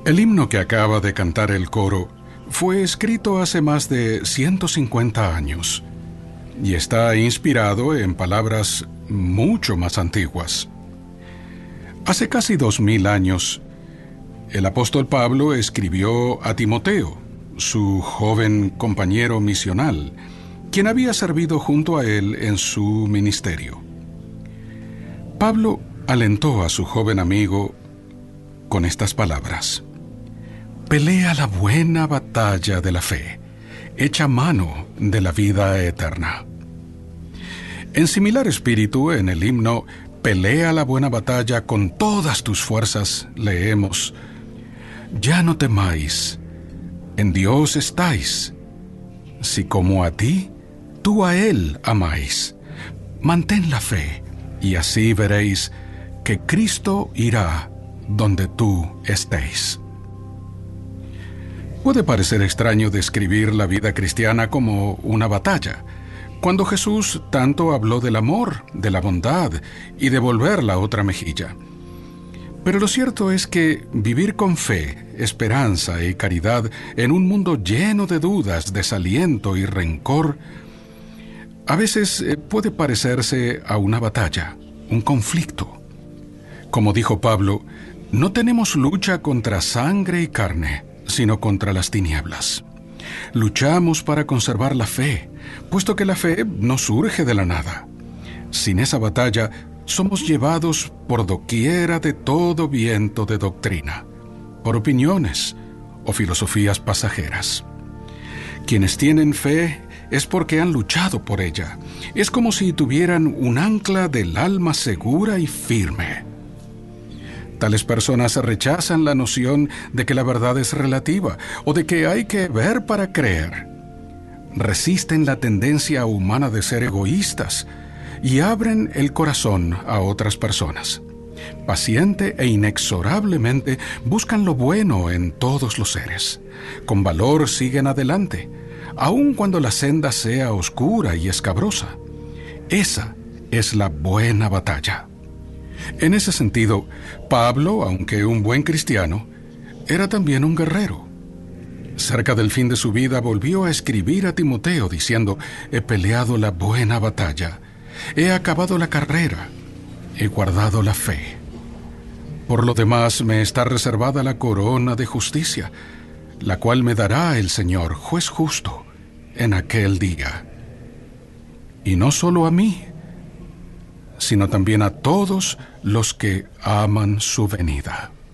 El himno que acaba de cantar el coro fue escrito hace más de 150 años y está inspirado en palabras mucho más antiguas. Hace casi 2000 años, el apóstol Pablo escribió a Timoteo, su joven compañero misional, quien había servido junto a él en su ministerio. Pablo alentó a su joven amigo con estas palabras: pelea la buena batalla de la fe, echa mano de la vida eterna. En similar espíritu, en el himno Pelea la buena batalla con todas tus fuerzas, leemos: ya no temáis, en Dios estáis, si como a ti, tú a Él amáis. Mantén la fe, y así veréis que Cristo irá donde tú estéis. Puede parecer extraño describir la vida cristiana como una batalla, cuando Jesús tanto habló del amor, de la bondad y de volver la otra mejilla. Pero lo cierto es que vivir con fe, esperanza y caridad en un mundo lleno de dudas, desaliento y rencor, a veces puede parecerse a una batalla, un conflicto. Como dijo Pablo, no tenemos lucha contra sangre y carne, sino contra las tinieblas. Luchamos para conservar la fe, puesto que la fe no surge de la nada. Sin esa batalla, somos llevados por doquiera de todo viento de doctrina, por opiniones o filosofías pasajeras. Quienes tienen fe es porque han luchado por ella. Es como si tuvieran un ancla del alma segura y firme. Tales personas rechazan la noción de que la verdad es relativa o de que hay que ver para creer. Resisten la tendencia humana de ser egoístas y abren el corazón a otras personas. Paciente e inexorablemente buscan lo bueno en todos los seres. Con valor siguen adelante, aun cuando la senda sea oscura y escabrosa. Esa es la buena batalla. En ese sentido, Pablo, aunque un buen cristiano, era también un guerrero. Cerca del fin de su vida volvió a escribir a Timoteo diciendo: he peleado la buena batalla, he acabado la carrera, he guardado la fe. Por lo demás me está reservada la corona de justicia, la cual me dará el Señor, juez justo, en aquel día. Y no solo a mí, sino también a todos los que aman su venida.